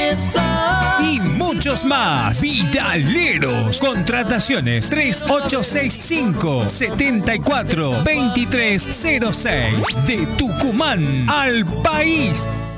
mesa. Y muchos más. Vidaleros. Contrataciones 3865 74 2306. De Tucumán al país.